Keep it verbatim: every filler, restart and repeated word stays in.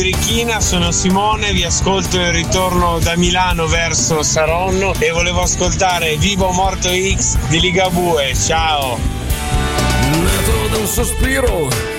Ricchina, sono Simone, vi ascolto in ritorno da Milano verso Saronno e volevo ascoltare Vivo o Morto X di Ligabue. Ciao. Nato da un sospiro